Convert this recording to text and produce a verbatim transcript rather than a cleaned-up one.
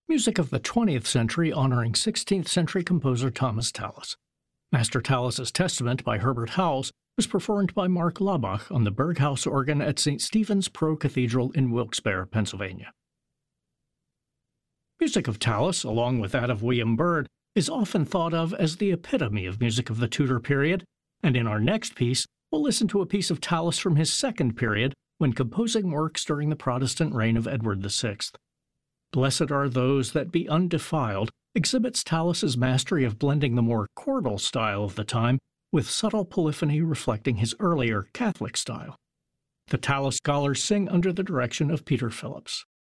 Music of the twentieth century honoring sixteenth century composer Thomas Tallis. Master Tallis's Testament by Herbert Howells was performed by Mark Laubach on the Berghaus organ at Saint Stephen's Pro Cathedral in Wilkes-Barre, Pennsylvania. Music of Tallis, along with that of William Byrd, is often thought of as the epitome of music of the Tudor period, and in our next piece, we'll listen to a piece of Tallis from his second period, when composing works during the Protestant reign of Edward the Sixth. Blessed Are Those That Be Undefiled exhibits Tallis's mastery of blending the more chordal style of the time with subtle polyphony reflecting his earlier Catholic style. The Tallis scholars sing under the direction of Peter Phillips.